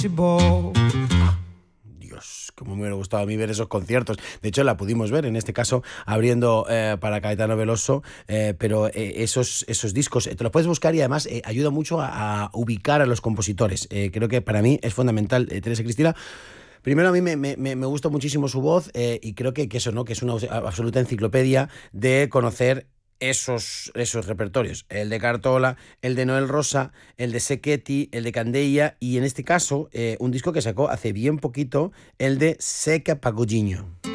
Dios, cómo me hubiera gustado a mí ver esos conciertos. De hecho, la pudimos ver, en este caso, abriendo para Caetano Veloso, pero esos discos te los puedes buscar y además ayuda mucho a ubicar a los compositores. Creo que para mí es fundamental, Teresa Cristina. Primero, a mí me gusta muchísimo su voz y creo que eso, ¿no? Que es una absoluta enciclopedia de conocer esos repertorios. El de Cartola, el de Noel Rosa, el de Secchetti, el de Candeia y en este caso un disco que sacó hace bien poquito, el de Seca Pagodinho.